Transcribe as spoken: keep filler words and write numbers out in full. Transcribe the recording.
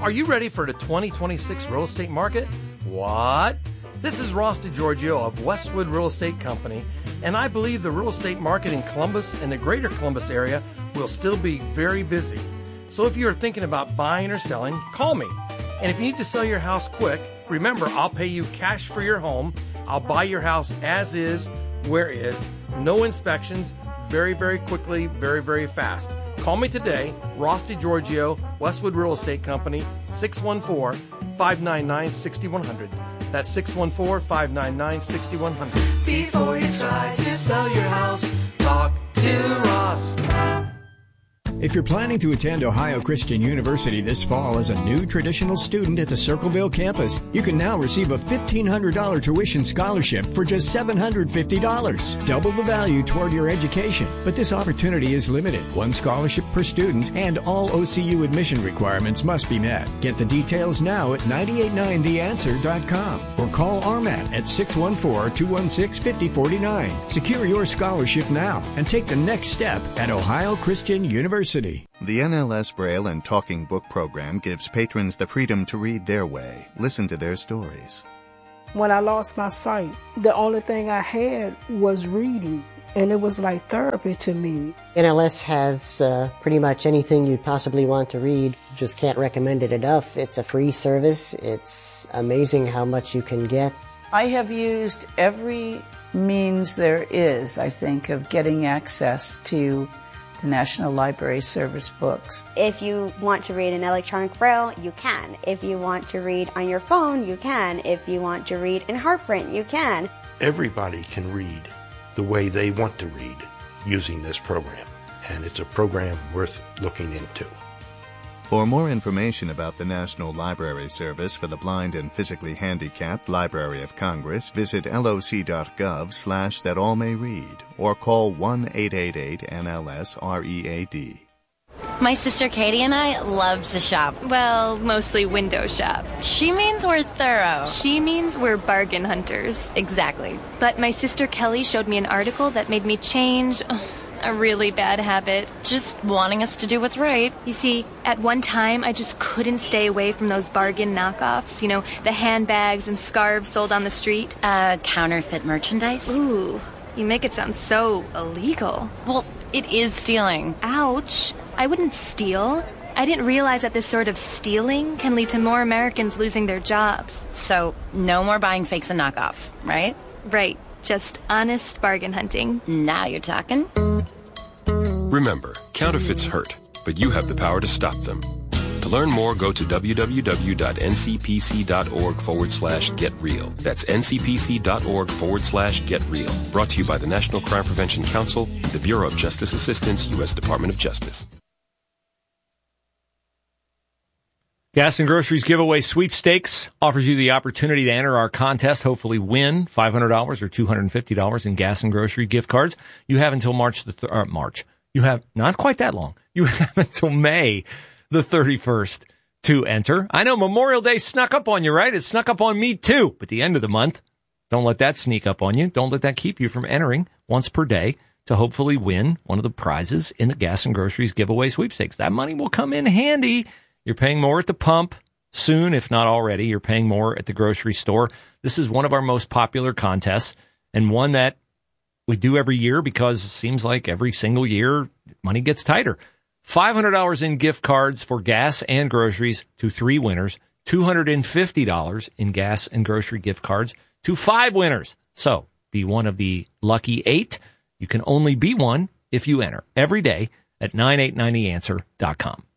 Are you ready for the twenty twenty-six real estate market? What? This is Ross DiGiorgio of Westwood Real Estate Company, and I believe the real estate market in Columbus and the greater Columbus area will still be very busy. So if you're thinking about buying or selling, call me. And if you need to sell your house quick, remember, I'll pay you cash for your home. I'll buy your house as is, where is, no inspections, very, very quickly, very, very fast. Call me today, Ross DiGiorgio, Westwood Real Estate Company, six one four, five nine nine, six one zero zero. That's six one four, five nine nine, six one zero zero. Before you try to sell your house, talk to Ross. If you're planning to attend Ohio Christian University this fall as a new traditional student at the Circleville campus, you can now receive a fifteen hundred dollars tuition scholarship for just seven hundred fifty dollars. Double the value toward your education. But this opportunity is limited. One scholarship per student, and all O C U admission requirements must be met. Get the details now at nine eight nine the answer dot com or call R M A T at six one four, two one six, five zero four nine. Secure your scholarship now and take the next step at Ohio Christian University. The N L S Braille and Talking Book program gives patrons the freedom to read their way, listen to their stories. When I lost my sight, the only thing I had was reading, and it was like therapy to me. N L S has uh, pretty much anything you'd possibly want to read. Just can't recommend it enough. It's a free service. It's amazing how much you can get. I have used every means there is, I think, of getting access to the National Library Service books. If you want to read in electronic braille, you can. If you want to read on your phone, you can. If you want to read in hard print, you can. Everybody can read the way they want to read using this program, and it's a program worth looking into. For more information about the National Library Service for the Blind and Physically Handicapped Library of Congress, visit loc.gov slash that all may read or call one eight eight eight N L S R E A D. My sister Katie and I love to shop. Well, mostly window shop. She means we're thorough. She means we're bargain hunters. Exactly. But my sister Kelly showed me an article that made me change a really bad habit. Just wanting us to do what's right. You see, at one time, I just couldn't stay away from those bargain knockoffs. You know, the handbags and scarves sold on the street. Uh, counterfeit merchandise? Ooh, you make it sound so illegal. Well, it is stealing. Ouch. I wouldn't steal. I didn't realize that this sort of stealing can lead to more Americans losing their jobs. So, no more buying fakes and knockoffs, right? Right. Just honest bargain hunting. Now you're talking. Remember, counterfeits hurt, but you have the power to stop them. To learn more, go to www.ncpc.org forward slash get real. That's ncpc.org forward slash get real. Brought to you by the National Crime Prevention Council, the Bureau of Justice Assistance, U S Department of Justice. Gas and Groceries Giveaway Sweepstakes offers you the opportunity to enter our contest, hopefully win five hundred dollars or two hundred fifty dollars in gas and grocery gift cards. You have until March the th- uh, March. You have not quite that long. You have until May the thirty-first to enter. I know Memorial Day snuck up on you, right? It snuck up on me too. But the end of the month, don't let that sneak up on you. Don't let that keep you from entering once per day to hopefully win one of the prizes in the Gas and Groceries Giveaway Sweepstakes. That money will come in handy. You're paying more at the pump soon, if not already. You're paying more at the grocery store. This is one of our most popular contests and one that we do every year because it seems like every single year money gets tighter. five hundred dollars in gift cards for gas and groceries to three winners. two hundred fifty dollars in gas and grocery gift cards to five winners. So be one of the lucky eight. You can only be one if you enter every day at nine eight nine the answer dot com.